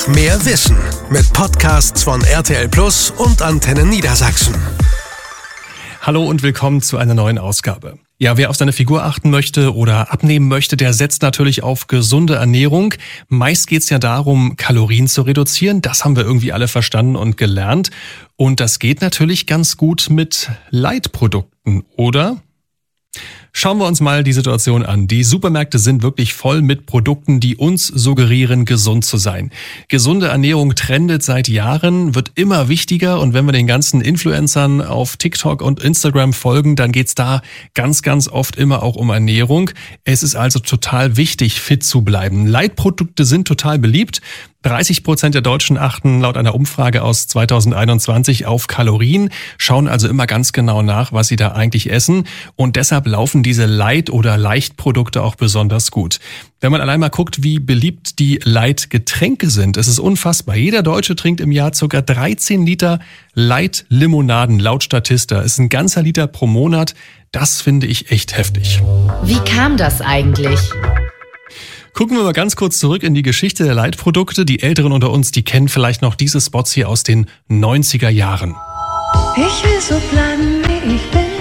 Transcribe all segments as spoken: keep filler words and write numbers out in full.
Mehr Wissen mit Podcasts von R T L Plus und Antenne Niedersachsen. Hallo und willkommen zu einer neuen Ausgabe. Ja, wer auf seine Figur achten möchte oder abnehmen möchte, der setzt natürlich auf gesunde Ernährung. Meist geht es ja darum, Kalorien zu reduzieren. Das haben wir irgendwie alle verstanden und gelernt. Und das geht natürlich ganz gut mit Leitprodukten, oder? Schauen wir uns mal die Situation an. Die Supermärkte sind wirklich voll mit Produkten, die uns suggerieren, gesund zu sein. Gesunde Ernährung trendet seit Jahren, wird immer wichtiger und wenn wir den ganzen Influencern auf TikTok und Instagram folgen, dann geht's da ganz, ganz oft immer auch um Ernährung. Es ist also total wichtig, fit zu bleiben. Leitprodukte sind total beliebt. dreißig Prozent der Deutschen achten laut einer Umfrage aus zweitausendeinundzwanzig auf Kalorien, schauen also immer ganz genau nach, was sie da eigentlich essen und deshalb laufen diese Leit- oder Leichtprodukte auch besonders gut. Wenn man allein mal guckt, wie beliebt die Leitgetränke sind, es ist unfassbar. Jeder Deutsche trinkt im Jahr ca. dreizehn Liter Leitlimonaden laut Statista. Es ist ein ganzer Liter pro Monat. Das finde ich echt heftig. Wie kam das eigentlich? Gucken wir mal ganz kurz zurück in die Geschichte der Leitprodukte. Die Älteren unter uns, die kennen vielleicht noch diese Spots hier aus den neunziger Jahren. Ich will so bleiben, wie ich bin.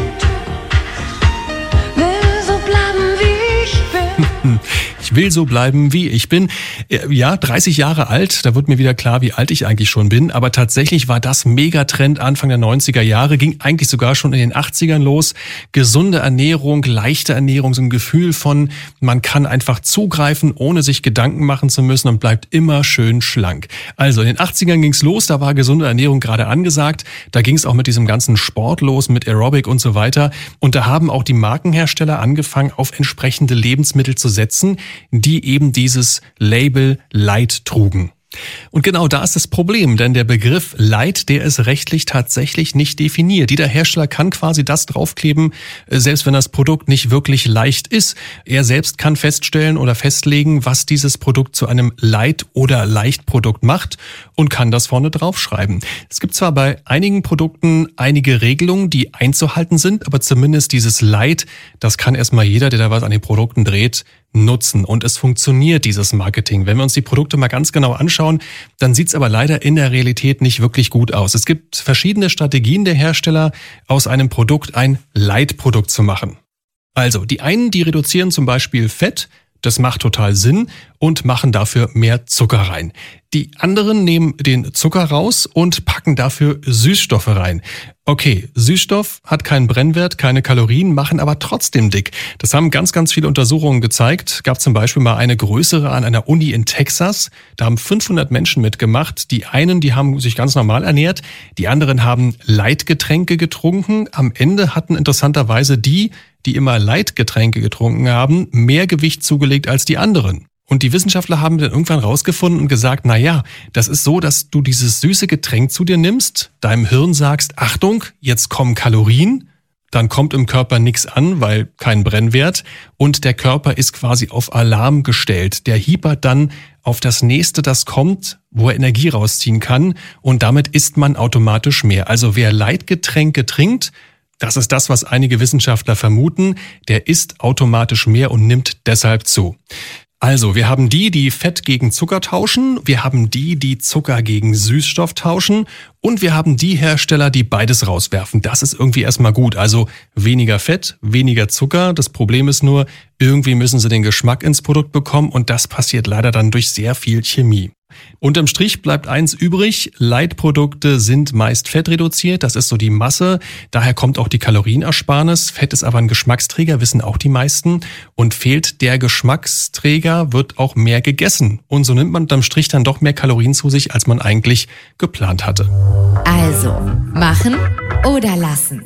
Will so bleiben, wie ich bin. Ich will so bleiben, wie ich bin. Ja, dreißig Jahre alt, da wird mir wieder klar, wie alt ich eigentlich schon bin. Aber tatsächlich war das Megatrend Anfang der neunziger Jahre, ging eigentlich sogar schon in den achtzigern los. Gesunde Ernährung, leichte Ernährung, so ein Gefühl von, man kann einfach zugreifen, ohne sich Gedanken machen zu müssen und bleibt immer schön schlank. Also in den achtzigern ging's los, da war gesunde Ernährung gerade angesagt. Da ging's auch mit diesem ganzen Sport los, mit Aerobic und so weiter. Und da haben auch die Markenhersteller angefangen, auf entsprechende Lebensmittel zu setzen, die eben dieses Label Light trugen. Und genau da ist das Problem, denn der Begriff Light, der ist rechtlich tatsächlich nicht definiert. Jeder Hersteller kann quasi das draufkleben, selbst wenn das Produkt nicht wirklich leicht ist. Er selbst kann feststellen oder festlegen, was dieses Produkt zu einem Light- oder Leichtprodukt macht und kann das vorne draufschreiben. Es gibt zwar bei einigen Produkten einige Regelungen, die einzuhalten sind, aber zumindest dieses Light, das kann erstmal jeder, der da was an den Produkten dreht, nutzen. Und es funktioniert, dieses Marketing. Wenn wir uns die Produkte mal ganz genau anschauen, dann sieht es aber leider in der Realität nicht wirklich gut aus. Es gibt verschiedene Strategien der Hersteller, aus einem Produkt ein Leitprodukt zu machen. Also, die einen, die reduzieren zum Beispiel Fett, das macht total Sinn und machen dafür mehr Zucker rein. Die anderen nehmen den Zucker raus und packen dafür Süßstoffe rein. Okay, Süßstoff hat keinen Brennwert, keine Kalorien, machen aber trotzdem dick. Das haben ganz, ganz viele Untersuchungen gezeigt. Gab zum Beispiel mal eine größere an einer Uni in Texas. Da haben fünfhundert Menschen mitgemacht. Die einen, die haben sich ganz normal ernährt. Die anderen haben Leitgetränke getrunken. Am Ende hatten interessanterweise die, die immer Leitgetränke getrunken haben, mehr Gewicht zugelegt als die anderen. Und die Wissenschaftler haben dann irgendwann rausgefunden und gesagt, na ja, das ist so, dass du dieses süße Getränk zu dir nimmst, deinem Hirn sagst, Achtung, jetzt kommen Kalorien, dann kommt im Körper nichts an, weil kein Brennwert und der Körper ist quasi auf Alarm gestellt. Der hiepert dann auf das nächste, das kommt, wo er Energie rausziehen kann und damit isst man automatisch mehr. Also wer Leitgetränke trinkt, das ist das, was einige Wissenschaftler vermuten, der isst automatisch mehr und nimmt deshalb zu. Also, wir haben die, die Fett gegen Zucker tauschen, wir haben die, die Zucker gegen Süßstoff tauschen und wir haben die Hersteller, die beides rauswerfen. Das ist irgendwie erstmal gut. Also weniger Fett, weniger Zucker. Das Problem ist nur, irgendwie müssen sie den Geschmack ins Produkt bekommen und das passiert leider dann durch sehr viel Chemie. Unterm Strich bleibt eins übrig, Leitprodukte sind meist fettreduziert, das ist so die Masse, daher kommt auch die Kalorienersparnis. Fett ist aber ein Geschmacksträger, wissen auch die meisten und fehlt der Geschmacksträger, wird auch mehr gegessen und so nimmt man unterm Strich dann doch mehr Kalorien zu sich, als man eigentlich geplant hatte. Also, machen oder lassen?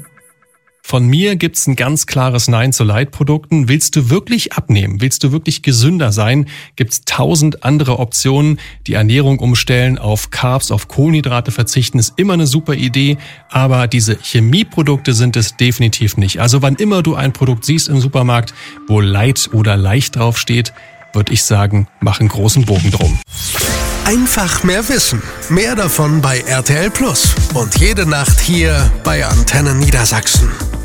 Von mir gibt's ein ganz klares Nein zu Leitprodukten. Willst du wirklich abnehmen? Willst du wirklich gesünder sein? Gibt's tausend andere Optionen. Die Ernährung umstellen, auf Carbs, auf Kohlenhydrate verzichten, ist immer eine super Idee. Aber diese Chemieprodukte sind es definitiv nicht. Also wann immer du ein Produkt siehst im Supermarkt, wo Light oder leicht draufsteht, würde ich sagen, mach einen großen Bogen drum. Einfach mehr Wissen. Mehr davon bei R T L Plus. Und jede Nacht hier bei Antenne Niedersachsen.